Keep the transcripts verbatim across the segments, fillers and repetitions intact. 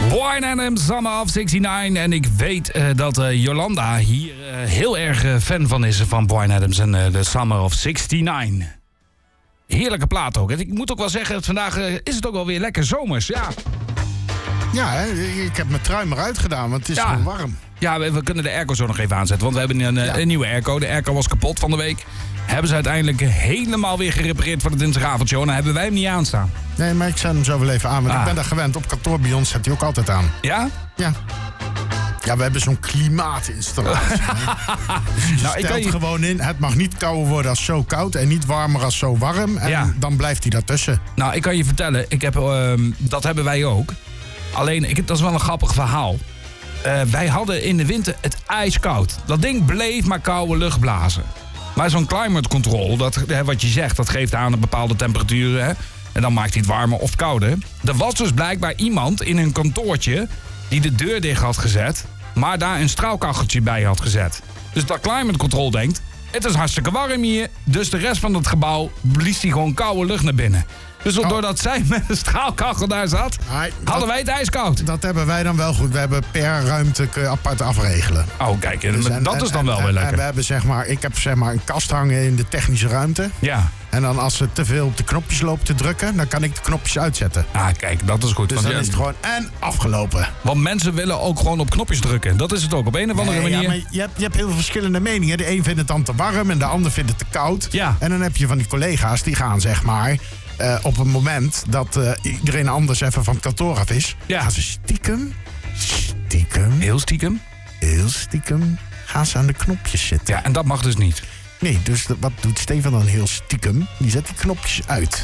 Bryan Adams, Summer of zestignegentig. En ik weet uh, dat uh, Jolanda hier uh, heel erg uh, fan van is van Bryan Adams en uh, de Summer of zestignegentig. Heerlijke plaat ook. Ik moet ook wel zeggen, dat vandaag uh, is het ook wel weer lekker zomers. Ja, ja hè? Ik heb mijn trui maar uitgedaan, want het is ja. gewoon warm. Ja, we, we kunnen de airco zo nog even aanzetten. Want we hebben een, ja. een nieuwe airco. De airco was kapot van de week. Hebben ze uiteindelijk helemaal weer gerepareerd voor de dinsdagavondshow. En dan hebben wij hem niet aanstaan. Nee, maar ik zet hem zo wel even aan. Want ah. ik ben daar gewend. Op kantoor bij ons zet hij ook altijd aan. Ja? Ja. Ja, we hebben zo'n klimaatinstallatie. Dus je nou, stelt je... gewoon in, het mag niet kouder worden als zo koud en niet warmer als zo warm. En ja. dan blijft hij daartussen. Nou, ik kan je vertellen, ik heb, uh, dat hebben wij ook. Alleen, ik, dat is wel een grappig verhaal. Uh, wij hadden in de winter het ijskoud. Dat ding bleef maar koude lucht blazen. Maar zo'n climate control, dat, wat je zegt, dat geeft aan een bepaalde temperaturen. Hè? En dan maakt hij het warmer of kouder. Er was dus blijkbaar iemand in een kantoortje die de deur dicht had gezet, maar daar een straalkacheltje bij had gezet. Dus dat climate control denkt, het is hartstikke warm hier. Dus de rest van het gebouw blies hij gewoon koude lucht naar binnen. Dus oh. doordat zij met een straalkachel daar zat, Ai, hadden dat, wij het ijskoud. Dat hebben wij dan wel goed. We hebben per ruimte apart afregelen. Oh, kijk, dus en, dat en, is dan en, wel en, weer lekker. En we hebben, zeg maar, ik heb zeg maar een kast hangen in de technische ruimte. Ja. En dan als ze te veel op de knopjes lopen te drukken, dan kan ik de knopjes uitzetten. Ah, kijk, dat is goed. Dus dan je, is het gewoon en afgelopen. Want mensen willen ook gewoon op knopjes drukken. Dat is het ook, op een of andere nee, manier. Ja, maar je hebt, je hebt heel veel verschillende meningen. De een vindt het dan te warm en de ander vindt het te koud. Ja. En dan heb je van die collega's die gaan, zeg maar, Uh, op het moment dat uh, iedereen anders even van het kantoor af is, ja. gaan ze stiekem, stiekem, heel stiekem, heel stiekem, gaan ze aan de knopjes zitten. Ja, en dat mag dus niet. Nee, dus de, wat doet Stefan dan heel stiekem? Die zet die knopjes uit.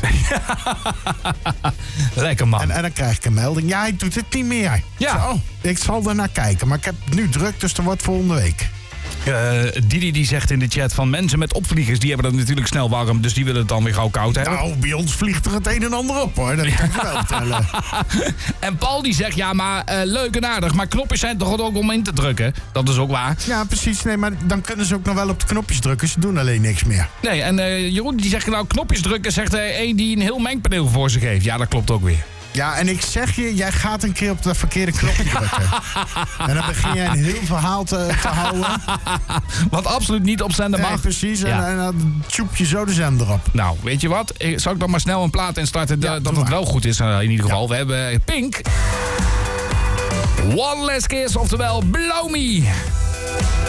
Lekker man. En, en dan krijg ik een melding. Ja, hij doet het niet meer. Ja. Zo, ik zal er naar kijken, maar ik heb nu druk, dus er wordt volgende week. Uh, Didi die zegt in de chat van mensen met opvliegers, die hebben dat natuurlijk snel warm, dus die willen het dan weer gauw koud hebben. Nou, bij ons vliegt er het een en ander op hoor, dat kan ik je wel vertellen. En Paul die zegt, ja maar uh, leuk en aardig, maar knopjes zijn toch ook om in te drukken? Dat is ook waar. Ja, precies, nee, maar dan kunnen ze ook nog wel op de knopjes drukken, ze doen alleen niks meer. Nee, en uh, Jeroen die zegt nou knopjes drukken, zegt er een die een heel mengpaneel voor zich heeft. Ja, dat klopt ook weer. Ja, en ik zeg je, jij gaat een keer op dat verkeerde knopje drukken. En dan begin jij een heel verhaal te, te houden. Wat absoluut niet op zender mag. Nee, precies. En, ja. en dan tjoep je zo de zender op. Nou, weet je wat? Zal ik dan maar snel een plaat instarten ja, dat het maar. wel goed is in ieder geval. Ja. We hebben Pink. One Last Kiss, oftewel Blow Me.